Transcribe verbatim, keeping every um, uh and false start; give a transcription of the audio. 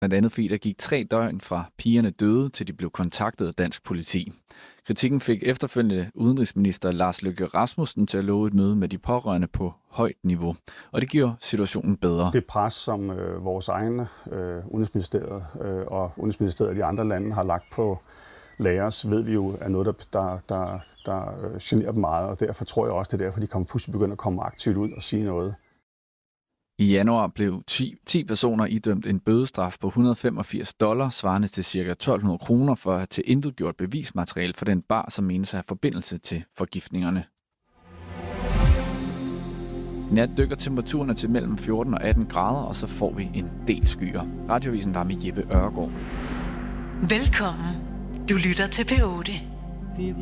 Blandt andet fordi der gik tre døgn fra pigerne døde, til de blev kontaktet af dansk politi. Kritikken fik efterfølgende udenrigsminister Lars Løkke Rasmussen til at love et møde med de pårørende på højt niveau. Og det giver situationen bedre. Det pres, som øh, vores egne øh, udenrigsministeriet øh, og udenrigsministeriet i de andre lande har lagt på lærers, ved vi jo er noget, der, der, der, der øh, generer dem meget. Og derfor tror jeg også, det er derfor, de kommer, pludselig begynder at komme aktivt ud og sige noget. I januar blev ti personer idømt en bødestraf på et hundrede og femogfirs dollar, svarende til ca. tolv hundrede kroner for at have tilintetgjort bevismateriale for den bar, som menes at have forbindelse til forgiftningerne. I nat dykker temperaturerne til mellem fjorten og atten grader, og så får vi en del skyer. Radioavisen var med Jeppe Ørgaard. Velkommen. Du lytter til P otte.